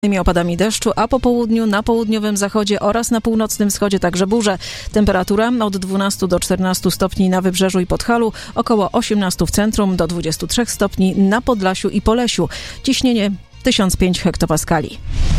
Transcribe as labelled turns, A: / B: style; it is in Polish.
A: Opadami deszczu, a po południu na południowym zachodzie oraz na północnym wschodzie także burze. Temperatura od 12 do 14 stopni na Wybrzeżu i Podhalu, około 18 w centrum, do 23 stopni na Podlasiu i Polesiu. Ciśnienie 1005 hektopaskali.